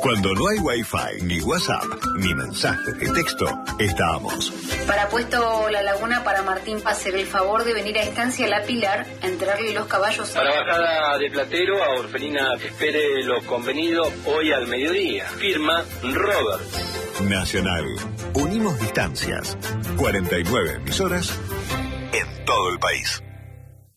Cuando no hay Wi-Fi, ni WhatsApp, ni mensajes de texto, estábamos. Para Puesto La Laguna, para Martín, hacer el favor de venir a Estancia La Pilar a entregarle los caballos. Para Bajada de Platero, a Orfelina, espere lo convenido hoy al mediodía. Firma Robert. Nacional. Unimos distancias. 49 emisoras en todo el país.